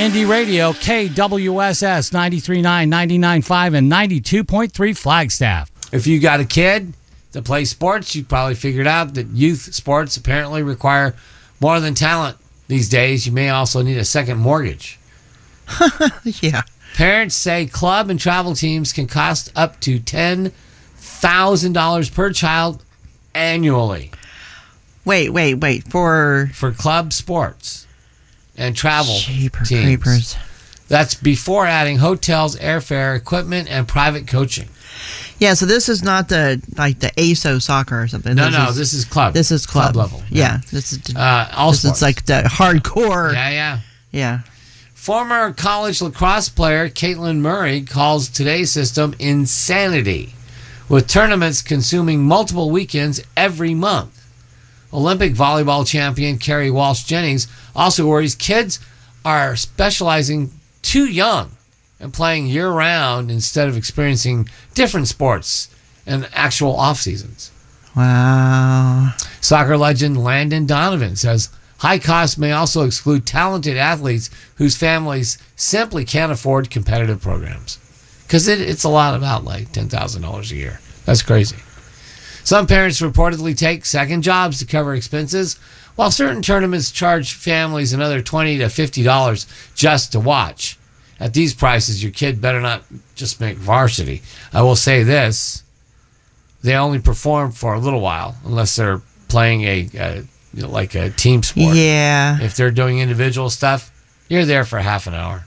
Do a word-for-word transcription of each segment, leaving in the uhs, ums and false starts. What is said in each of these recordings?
Indie Radio, K W S S ninety-three point nine, ninety-nine point five, and ninety-two point three Flagstaff. If you got a kid that plays sports, you probably figured out that youth sports apparently require more than talent these days. You may also need a second mortgage. Yeah. Parents say club and travel teams can cost up to ten thousand dollars per child annually. Wait, wait, wait. For for club sports and travel Jeepers teams. Creepers. That's before adding hotels, airfare, equipment, and private coaching. Yeah, so this is not the like the A S O soccer or something. No, this no, is, this is club. This is club, club level. Yeah, yeah this is uh, all this sports. is like the hardcore. Yeah, yeah, yeah. Former college lacrosse player Caitlin Murray calls today's system insanity, with tournaments consuming multiple weekends every month. Olympic volleyball champion Carrie Walsh Jennings also worries kids are specializing too young and playing year-round instead of experiencing different sports and actual off-seasons. Wow. Soccer legend Landon Donovan says high costs may also exclude talented athletes whose families simply can't afford competitive programs. Because it, it's a lot of outlay, ten thousand dollars a year. That's crazy. Some parents reportedly take second jobs to cover expenses, while certain tournaments charge families another twenty to fifty dollars just to watch. At these prices, your kid better not just make varsity. I will say this, they only perform for a little while, unless they're playing a, a you know, like a team sport. Yeah. If they're doing individual stuff, you're there for half an hour.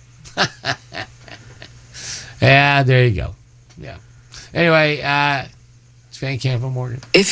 Yeah, there you go. Yeah. Anyway, uh, it's Van Camp and Morgan. If